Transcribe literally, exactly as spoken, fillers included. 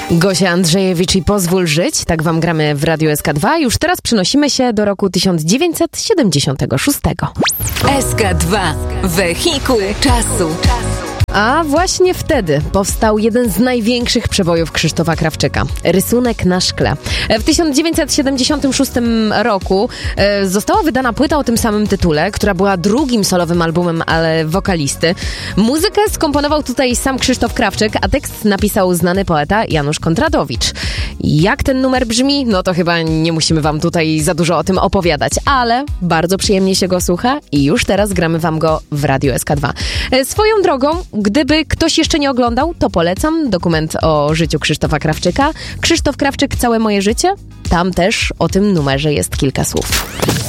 Gosia Andrzejewicz i Pozwól żyć, tak wam gramy w Radiu S K dwa. Już teraz przenosimy się do roku tysiąc dziewięćset siedemdziesiątego szóstego. S K dwa. Wehikuł czasu. A właśnie wtedy powstał jeden z największych przebojów Krzysztofa Krawczyka. Rysunek na szkle. W tysiąc dziewięćset siedemdziesiątym szóstym roku e, została wydana płyta o tym samym tytule, która była drugim solowym albumem, ale wokalisty. Muzykę skomponował tutaj sam Krzysztof Krawczyk, a tekst napisał znany poeta Janusz Kondratowicz. Jak ten numer brzmi? No to chyba nie musimy wam tutaj za dużo o tym opowiadać, ale bardzo przyjemnie się go słucha i już teraz gramy wam go w Radiu S K dwa. E, swoją drogą, gdyby ktoś jeszcze nie oglądał, to polecam dokument o życiu Krzysztofa Krawczyka. Krzysztof Krawczyk, Całe moje życie. Tam też o tym numerze jest kilka słów.